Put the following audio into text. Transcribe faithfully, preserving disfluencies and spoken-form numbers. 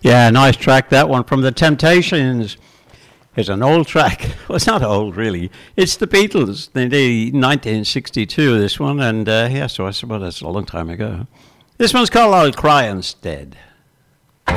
Yeah, nice track, that one from the Temptations. It's an old track. Well, it's not old, really. It's the Beatles. They did nineteen sixty-two, this one, and uh, yeah, so I suppose that's a long time ago. This one's called I'll Cry Instead.